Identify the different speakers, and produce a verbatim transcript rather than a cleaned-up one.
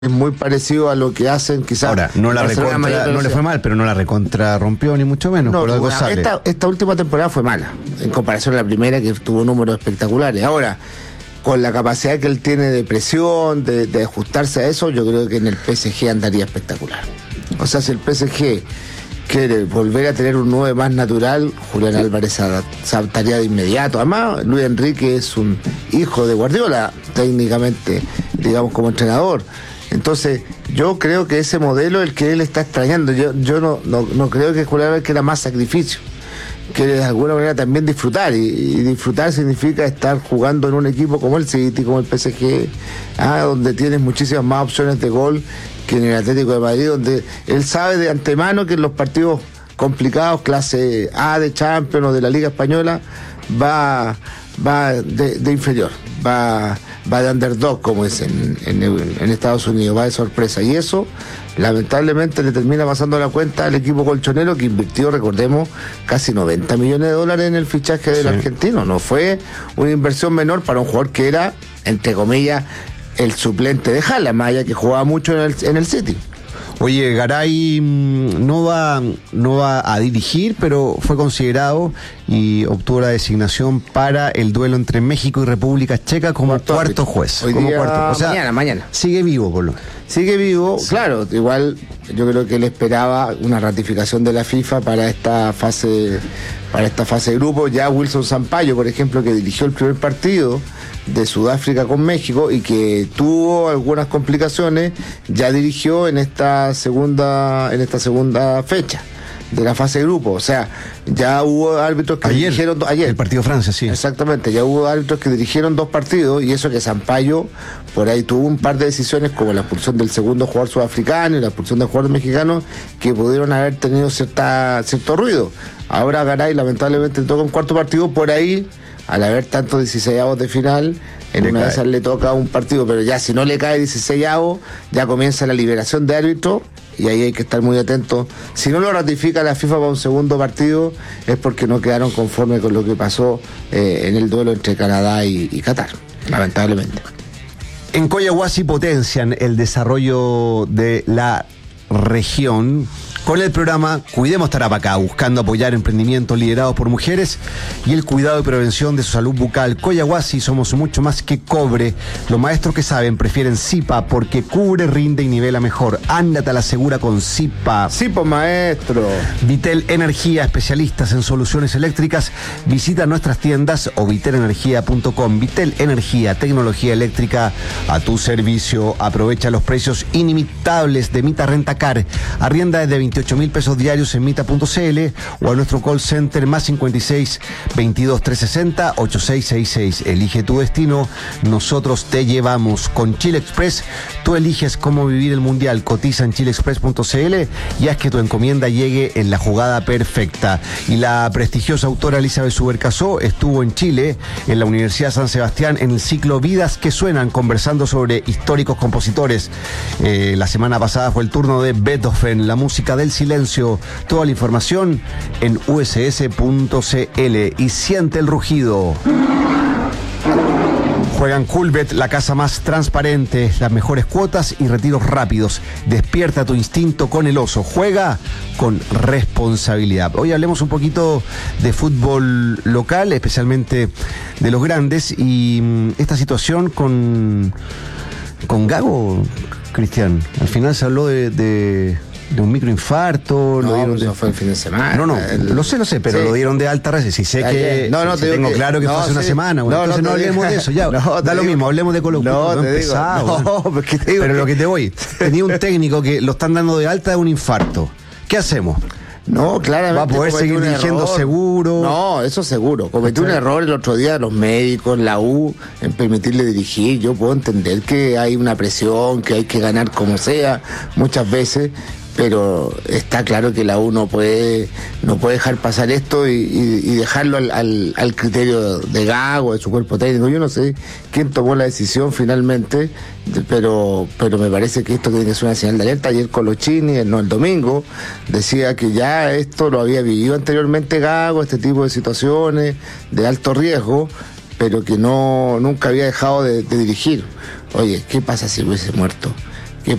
Speaker 1: es muy parecido a lo que hacen quizás.
Speaker 2: Ahora, no la recontra, no le fue mal, pero no la recontra rompió ni mucho menos,
Speaker 1: no,
Speaker 2: por algo
Speaker 1: bueno,
Speaker 2: sale.
Speaker 1: Esta, esta última temporada fue mala, en comparación a la primera que tuvo números espectaculares. Ahora, con la capacidad que él tiene de presión, de, de ajustarse a eso, yo creo que en el P S G andaría espectacular. O sea, si el P S G quiere volver a tener un nueve más natural, Julián Álvarez se adaptaría de inmediato. Además, Luis Enrique es un hijo de Guardiola, técnicamente, digamos, como entrenador. Entonces, yo creo que ese modelo es el que él está extrañando. Yo, yo no, no, no creo que Julián Álvarez quiera más sacrificio. Quiere de alguna manera también disfrutar. Y, y disfrutar significa estar jugando en un equipo como el City, como el P S G, ah, donde tienes muchísimas más opciones de gol que en el Atlético de Madrid, donde él sabe de antemano que en los partidos complicados, clase A de Champions o de la Liga Española, va, va de, de inferior, va, va de underdog, como es en, en, en Estados Unidos, va de sorpresa. Y eso, lamentablemente, le termina pasando la cuenta al equipo colchonero, que invirtió, recordemos, casi noventa millones de dólares en el fichaje del sí. argentino. No fue una inversión menor para un jugador que era, entre comillas, el suplente de Haaland, más allá que jugaba mucho en el, en el City.
Speaker 2: Oye, Garay no va, no va a dirigir, pero fue considerado y obtuvo la designación para el duelo entre México y República Checa como cuarto, cuarto juez.
Speaker 1: Hoy
Speaker 2: como
Speaker 1: día,
Speaker 2: cuarto. O sea,
Speaker 1: mañana, mañana.
Speaker 2: Sigue vivo, por lo
Speaker 1: Sigue vivo, sí. Claro, igual yo creo que él esperaba una ratificación de la FIFA para esta fase, para esta fase de grupo. Ya Wilson Sampaio, por ejemplo, que dirigió el primer partido de Sudáfrica con México y que tuvo algunas complicaciones, ya dirigió en esta segunda, en esta segunda fecha de la fase de grupo. O sea, ya hubo árbitros que
Speaker 2: ayer,
Speaker 1: dirigieron ayer.
Speaker 2: El partido Francia, sí.
Speaker 1: Exactamente, ya hubo árbitros que dirigieron dos partidos, y eso que Sampaio por ahí tuvo un par de decisiones, como la expulsión del segundo jugador sudafricano y la expulsión del jugador mexicano, que pudieron haber tenido cierta, cierto ruido. Ahora Garay lamentablemente toca un cuarto partido, por ahí, al haber tantos dieciseisavos de final, en le una cae. de esas le toca un partido, pero ya si no le cae dieciseisavo, ya comienza la liberación de árbitros, y ahí hay que estar muy atentos. Si no lo ratifica la FIFA para un segundo partido, es porque no quedaron conformes con lo que pasó eh, en el duelo entre Canadá y, y Qatar, lamentablemente.
Speaker 2: En Coyahuasi potencian el desarrollo de la región con el programa Cuidemos Tarapacá, buscando apoyar emprendimientos liderados por mujeres y el cuidado y prevención de su salud bucal. Coyahuasi somos mucho más que cobre. Los maestros que saben prefieren Zipa porque cubre, rinde y nivela mejor. Ándate a la segura con Zipa.
Speaker 1: Zipa, maestro.
Speaker 2: Vitel Energía, especialistas en soluciones eléctricas. Visita nuestras tiendas o vitel energía punto com. Vitel Energía, tecnología eléctrica a tu servicio. Aprovecha los precios inimitables de Mita Rentacar. Arrienda desde veintiocho mil pesos diarios en mita punto c l o a nuestro call center más cincuenta y seis, veintidós, trescientos sesenta, ochenta y seis sesenta y seis. Elige tu destino, nosotros te llevamos. Con Chile Express, tú eliges cómo vivir el mundial. Cotiza en chile express punto c l y haz que tu encomienda llegue en la jugada perfecta. Y la prestigiosa autora Elizabeth Subercasó estuvo en Chile, en la Universidad San Sebastián, en el ciclo Vidas que Suenan, conversando sobre históricos compositores. Eh, la semana pasada fue el turno de Beethoven, la música del silencio. Toda la información en u s s punto c l y siente el rugido. Juegan Coolbet, la casa más transparente, las mejores cuotas y retiros rápidos. Despierta tu instinto con el oso. Juega con responsabilidad. Hoy hablemos un poquito de fútbol local, especialmente de los grandes, y esta situación con, con Gago, Cristian. Al final se habló de... de de un microinfarto.
Speaker 1: No,
Speaker 2: lo dieron
Speaker 1: de... no fue el fin de semana.
Speaker 2: No, no,
Speaker 1: el...
Speaker 2: lo sé, lo sé, pero sí. Lo dieron de alta red. Si sé que...
Speaker 1: No, no,
Speaker 2: si
Speaker 1: te
Speaker 2: tengo
Speaker 1: que...
Speaker 2: claro que
Speaker 1: no,
Speaker 2: fue hace
Speaker 1: sí.
Speaker 2: una semana. Bueno,
Speaker 1: no,
Speaker 2: entonces
Speaker 1: no,
Speaker 2: no hablemos
Speaker 1: digo...
Speaker 2: de eso, ya.
Speaker 1: No,
Speaker 2: da lo
Speaker 1: digo...
Speaker 2: mismo, hablemos de Colo Colo.
Speaker 1: No,
Speaker 2: no
Speaker 1: te
Speaker 2: empezado,
Speaker 1: digo... no,
Speaker 2: bueno.
Speaker 1: porque te digo
Speaker 2: pero
Speaker 1: que...
Speaker 2: lo que te voy, tenía un técnico que lo están dando de alta de un infarto. ¿Qué hacemos?
Speaker 1: No, claramente.
Speaker 2: ¿Va a poder seguir dirigiendo
Speaker 1: error.
Speaker 2: seguro?
Speaker 1: No, eso seguro. Cometió un error el otro día los médicos, la U, en permitirle dirigir. Yo puedo entender que hay una presión, que hay que ganar como sea, muchas veces, pero está claro que la U no puede, no puede dejar pasar esto y, y, y dejarlo al, al, al criterio de Gago, de su cuerpo técnico. Yo no sé quién tomó la decisión finalmente, pero pero me parece que esto tiene que ser una señal de alerta. Ayer Colochini, no el domingo, decía que ya esto lo había vivido anteriormente Gago, este tipo de situaciones de alto riesgo, pero que no nunca había dejado de, de dirigir. Oye, ¿qué pasa si hubiese muerto